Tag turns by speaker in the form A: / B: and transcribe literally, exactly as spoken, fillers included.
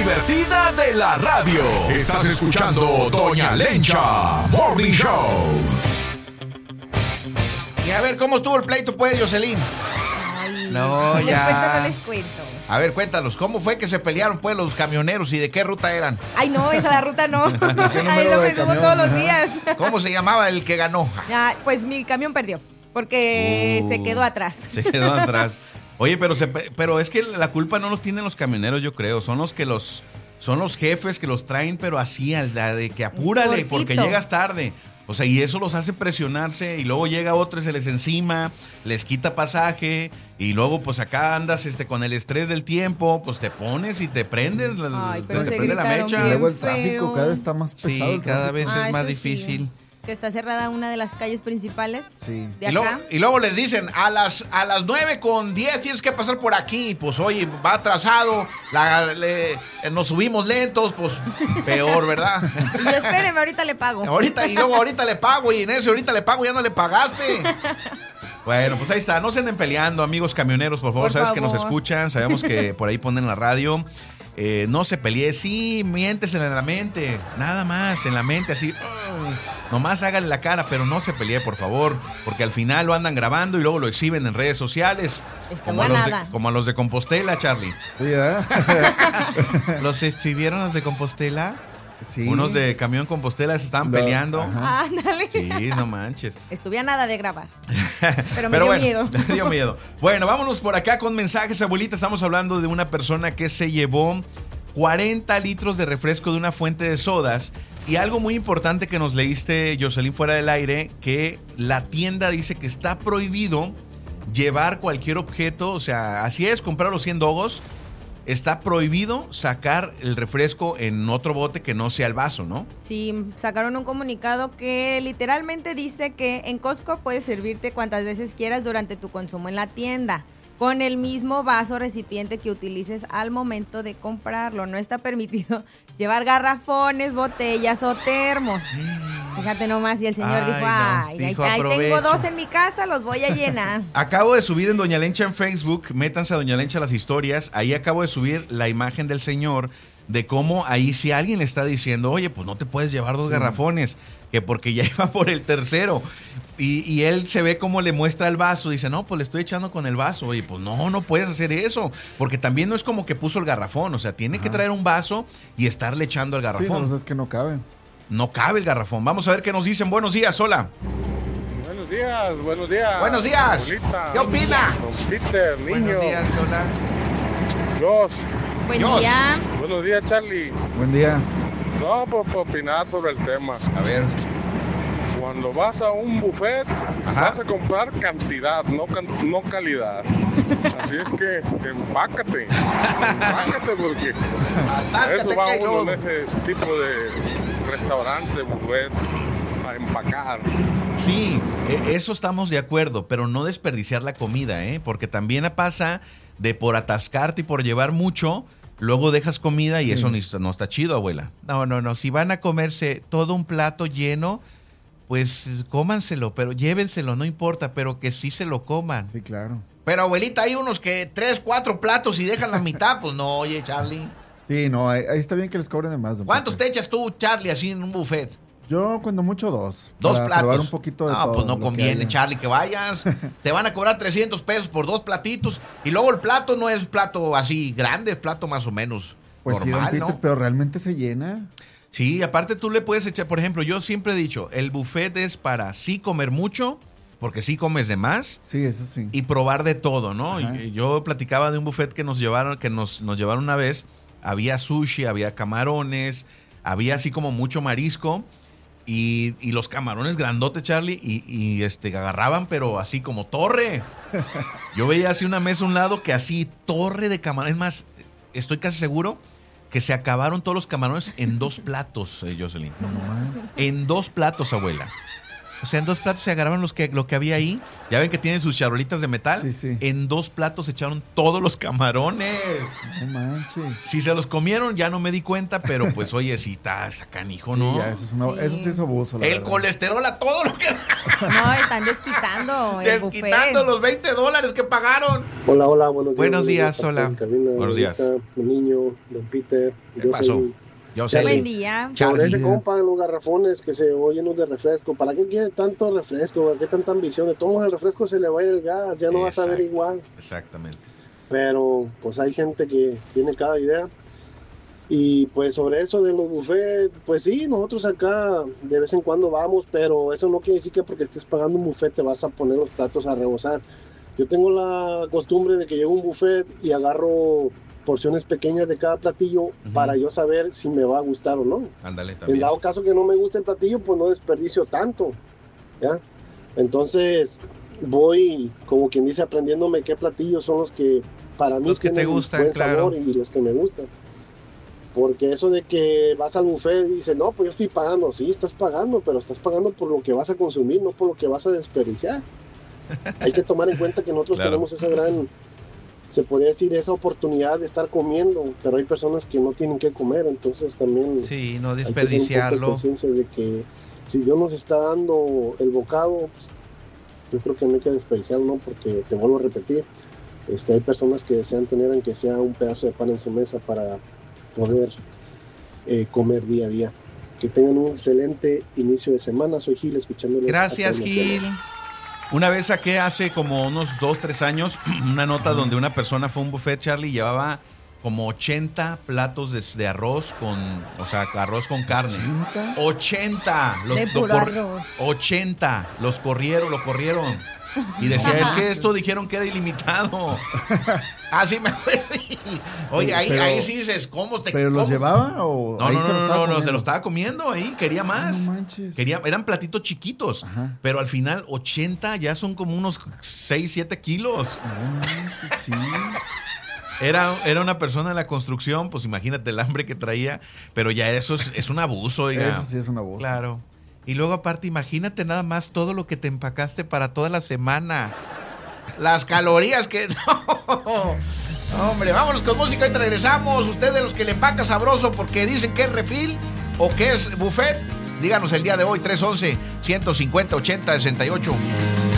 A: divertida de la radio. Estás escuchando Doña Lencha Morning Show.
B: Y a ver, ¿cómo estuvo el pleito, pues, Jocelyn?
C: Ay,
B: No,
C: si
B: ya.
C: les cuento, no les cuento.
B: A ver, cuéntanos, ¿cómo fue que se pelearon, pues, los camioneros y de qué ruta eran?
C: Ay, no, esa la ruta no.
D: ¿Qué número
C: Ay, eso
D: de
C: me subo
D: camión?
C: todos los
D: Ajá.
C: días.
B: ¿Cómo se llamaba el que ganó?
C: Ah, pues mi camión perdió, porque
B: Uh.
C: se quedó atrás.
E: Se quedó atrás. Oye, pero se, pero es que la culpa no los tienen los camioneros, yo creo. Son los que los son los jefes que los traen, pero así, a la de que apúrale,
C: Cortito.
E: porque llegas tarde. O sea, y eso los hace presionarse y luego llega otro y se les encima, les quita pasaje y luego pues acá andas este con el estrés del tiempo, pues te pones y te prendes, la-
C: Ay, pero
E: te
C: se
E: prende la
C: gritaron
E: mecha.
C: bien.
D: Luego el
C: feo.
D: tráfico cada vez está más pesado.
E: Sí,
D: el
E: cada
D: tráfico.
E: vez
C: Ah,
E: es más
C: eso sí.
E: difícil.
C: Que está cerrada una de las calles principales
D: Sí.
C: de
B: Y luego,
C: acá.
B: y luego les dicen, a las, a las nueve con diez tienes que pasar por aquí. Pues, oye, va atrasado, la- le- nos subimos lentos, pues, peor, ¿verdad?
C: Y yo, espéreme, ahorita le pago.
B: Ahorita, y luego ahorita le pago, y en eso ahorita le pago, ya no le pagaste.
E: Bueno, pues ahí está. No se anden peleando, amigos camioneros, por favor.
C: Por
E: Sabes que nos
C: favor.
E: escuchan, sabemos que por ahí ponen la radio. Eh, no se pelee, sí, miéntesela en la mente. Nada más, en la mente, así. oh, nomás háganle la cara, pero no se pelee, por favor. Porque al final lo andan grabando y luego lo exhiben en redes sociales.
C: Estuvo
E: Como a, los de,
C: nada.
E: como a los de Compostela, Charlie.
D: Sí, ¿verdad?
E: ¿Los exhibieron los de Compostela?
D: Sí.
E: Unos de Camión Compostela se estaban
D: Lo-
E: peleando.
D: ajá.
C: Ándale.
E: Sí, no manches.
C: Estuve a nada de grabar. Pero me
E: Pero
C: dio
E: bueno,
C: miedo.
E: me dio miedo. Bueno, vámonos por acá con mensajes, abuelita. Estamos hablando de una persona que se llevó cuarenta litros de refresco de una fuente de sodas. Y algo muy importante que nos leíste, Jocelyn, fuera del aire, que la tienda dice que está prohibido llevar cualquier objeto. O sea, así es, comprar los cien dogos. Está prohibido sacar el refresco en otro bote que no sea el vaso, ¿no?
C: Sí, sacaron un comunicado que literalmente dice que en Costco puedes servirte cuantas veces quieras durante tu consumo en la tienda, con el mismo vaso recipiente que utilices al momento de comprarlo. No está permitido llevar garrafones, botellas o termos. Fíjate nomás, y el señor
E: Ay,
C: dijo,
E: no,
C: ay,
E: dijo,
C: ahí, ahí tengo
E: aprovecho".
C: dos en mi casa, los voy a llenar.
E: Acabo de subir en Doña Lencha en Facebook, métanse a Doña Lencha las historias, ahí acabo de subir la imagen del señor de cómo ahí si alguien le está diciendo, oye, pues no te puedes llevar dos
D: Sí.
E: garrafones, que porque ya iba por el tercero. Y, y él se ve cómo le muestra el vaso, dice, no, pues le estoy echando con el vaso. Oye, pues no, no puedes hacer eso, porque también no es como que puso el garrafón, o sea, tiene que
D: Ajá.
E: traer un vaso y estarle echando el
D: Sí,
E: garrafón.
D: no, es que no cabe.
E: No cabe el garrafón. Vamos a ver qué nos dicen. Buenos días, hola.
F: Buenos días, buenos días.
B: Buenos días.
F: Abuelita.
B: ¿Qué opina?
F: Don Peter, niño.
B: Buenos días, hola.
F: Jos.
C: Buen
B: Dios.
C: día.
F: Buenos días, Charlie.
D: Buen día.
F: No, pues para opinar sobre el tema.
B: A ver.
F: Cuando vas a un buffet,
B: Ajá.
F: vas a comprar cantidad, no, can- no calidad. Así es que empácate. Empácate porque a
B: Atáscate,
F: eso
B: que
F: va
B: hay
F: uno
B: lodo.
F: en ese tipo de restaurante, buffet, a empacar.
E: Sí, e- eso estamos de acuerdo, pero no desperdiciar la comida, ¿eh? Porque también pasa de por atascarte y por llevar mucho, luego dejas comida y
D: Sí.
E: eso ni- no está chido, abuela. No, no, no. Si van a comerse todo un plato lleno, pues cómanselo, pero llévenselo, no importa, pero que sí se lo coman.
D: Sí, claro.
B: Pero, abuelita, hay unos que tres, cuatro platos y dejan la mitad. Pues no, oye, Charlie.
D: Sí, no, ahí, ahí está bien que les cobren de más. don
B: ¿Cuántos te
D: Pepe.
B: echas tú, Charlie, así en un buffet?
D: Yo, cuando mucho, dos.
B: Dos
D: para
B: platos.
D: probar un poquito de
B: no,
D: todo
B: pues no
D: lo que
B: conviene,
D: haya.
B: Charlie, que vayas. Te van a cobrar trescientos pesos por dos platitos. Y luego el plato no es plato así grande, es plato más o menos
D: Pues sí, don
B: normal,
D: Peter,
B: ¿no?
D: pero realmente se llena.
E: Sí, aparte tú le puedes echar, por ejemplo, yo siempre he dicho, el buffet es para sí comer mucho, porque sí comes de más,
D: Sí, eso sí.
E: y probar de todo, ¿no?
D: Ajá.
E: Y- yo platicaba de un buffet que nos llevaron, que nos, nos llevaron una vez, había sushi, había camarones, había así como mucho marisco, y, y los camarones grandotes, Charlie, y, y, este, agarraban, pero así como torre. Yo veía así una mesa a un lado que así, torre de camarones, es más, estoy casi seguro que se acabaron todos los camarones en dos platos, eh, Jocelyn.
D: No más.
E: En dos platos, abuela. O sea, en dos platos se agarraban los que, lo que había ahí. Ya ven que tienen sus charolitas de metal.
D: Sí, sí.
E: En dos platos se echaron todos los camarones.
D: No manches.
E: Si se los comieron, ya no me di cuenta, pero pues oye, si está canijo, ¿no?
D: Sí, ya, eso, es una-
C: Sí.
D: eso sí es abuso. la
B: El
D: verdad.
B: colesterol a todo lo que
C: No, están desquitando el buffet.
B: desquitando los veinte dólares que pagaron.
G: Hola, hola, buenos días.
E: Buenos días,
G: Buenos
E: hola.
G: en cabina,
E: Buenos días.
G: Lolita, mi niño, don Peter.
B: ¿Qué
G: yo
B: pasó?
G: soy-
B: Yo sé.
C: Buen día.
G: Sobre
B: Charlie.
G: ese compa de los garrafones que se oyen los de refresco. ¿Para qué quiere tanto refresco? ¿Para qué tanta ambición? De todos el refresco se le va a ir el gas, ya no va a saber
E: Exacto.
G: igual.
E: Exactamente.
G: Pero pues hay gente que tiene cada idea. Y pues sobre eso de los buffets, pues sí, nosotros acá de vez en cuando vamos, pero eso no quiere decir que porque estés pagando un buffet te vas a poner los platos a rebosar. Yo tengo la costumbre de que llego a un buffet y agarro porciones pequeñas de cada platillo para yo saber si me va a gustar o no.
E: Ándale
G: En
E: también.
G: dado caso que no me guste el platillo, pues no desperdicio tanto, ¿ya? Entonces voy, como quien dice, aprendiéndome qué platillos son los que para mí
E: Los que te
G: tienen
E: gustan,
G: buen
E: claro.
G: sabor y los que me gustan. Porque eso de que vas al buffet y dices, no, pues yo estoy pagando, sí, estás pagando, pero estás pagando por lo que vas a consumir, no por lo que vas a desperdiciar. Hay que tomar en cuenta que nosotros
E: Claro.
G: tenemos esa gran, se podría decir, esa oportunidad de estar comiendo, pero hay personas que no tienen que comer, entonces también
E: Sí, no
G: hay que tener un poco de
E: desperdiciarlo.
G: conciencia de que si Dios nos está dando el bocado, pues, yo creo que no hay que desperdiciarlo, ¿no? Porque te vuelvo a repetir, este, hay personas que desean tener aunque sea un pedazo de pan en su mesa para poder eh, comer día a día. Que tengan un excelente inicio de semana. Soy Gil, escuchándolo.
E: Gracias, Gil. Una vez saqué hace como unos dos, tres años una nota donde una persona fue a un buffet, Charlie, y llevaba como ochenta platos de, de arroz con, o sea, arroz con carne.
D: ¿ochenta?
E: ochenta. Los,
C: De
E: lo
C: puro
E: cor-
C: arroz.
E: ochenta. Los corrieron, lo corrieron. Y decía, es que esto dijeron que era ilimitado.
B: Ah, sí, me acuerdo. Oye, ahí,
D: Pero-
B: ahí sí dices, ¿cómo te
D: ¿Pero los
B: cómo?
D: llevaba o
E: No,
D: ahí
E: no,
D: se
E: no,
D: lo
E: no,
D: estaba
E: no, no, se
D: comiendo?
E: lo estaba comiendo ahí, quería más.
D: No manches.
E: Quería, eran platitos chiquitos,
D: Ajá.
E: pero al final ochenta ya son como unos seis, siete kilos.
D: No manches, sí.
E: Era, era una persona en la construcción, pues imagínate el hambre que traía, pero ya eso es, es un abuso, oiga.
D: Eso sí es una voz.
E: Claro. Y luego aparte, imagínate nada más todo lo que te empacaste para toda la semana.
B: Las calorías que... No. Hombre, vámonos con música y regresamos. Ustedes de los que le empaca sabroso porque dicen que es refil o que es buffet, díganos el día de hoy, tres once, ciento cincuenta, ochenta, sesenta y ocho.